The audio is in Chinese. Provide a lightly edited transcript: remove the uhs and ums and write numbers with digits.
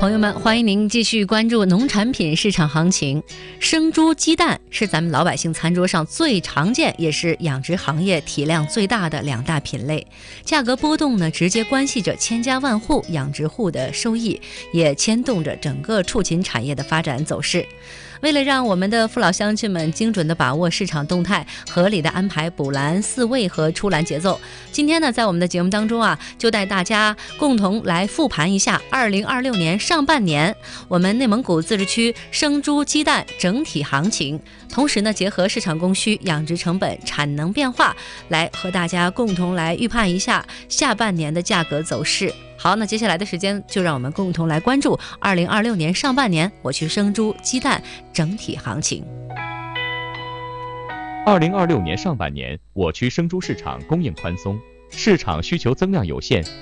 朋友们，欢迎您继续关注农产品市场行情。生猪、鸡蛋是咱们老百姓餐桌上最常见，也是养殖行业体量最大的两大品类。价格波动呢，直接关系着千家万户养殖户的收益，也牵动着整个畜禽产业的发展走势。为了让我们的父老乡亲们精准地把握市场动态，合理地安排补栏、饲喂和出栏节奏，今天呢，在我们的节目当中就带大家共同来复盘一下2026年上半年我们内蒙古自治区生猪、鸡蛋整体行情，同时呢，结合市场供需、养殖成本、产能变化，来和大家共同来预判一下下半年的价格走势。好，那接下来的时间就让我们共同来关注2026年上半年我区生猪、鸡蛋整体行情。 2026年上半年，我区生猪市场供应宽松，市场需求增量有限，